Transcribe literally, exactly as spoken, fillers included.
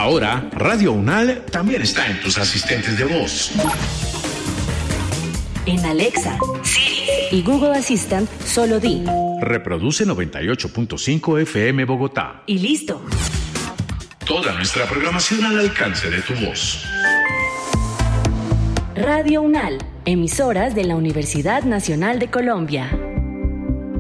Ahora, Radio Unal también está en tus asistentes de voz. En Alexa, Siri y Google Assistant, solo di: reproduce noventa y ocho punto cinco F M Bogotá. Y listo. Toda nuestra programación al alcance de tu voz. Radio Unal, emisoras de la Universidad Nacional de Colombia.